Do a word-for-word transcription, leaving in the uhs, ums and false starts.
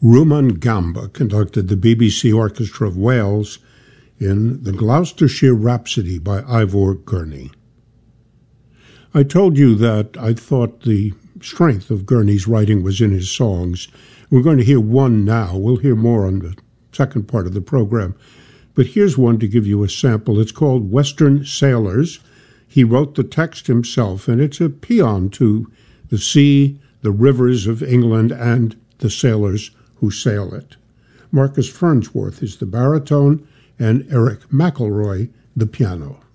Ruman Gamba conducted the B B C Orchestra of Wales in the Gloucestershire Rhapsody by Ivor Gurney. I told you that I thought the strength of Gurney's writing was in his songs. We're going to hear one now. We'll hear more on the second part of the program. But here's one to give you a sample. It's called Western Sailors. He wrote the text himself, and it's a paean to the sea, the rivers of England, and the sailors who sail it. Marcus Farnsworth is the baritone, and Eric McElroy the piano.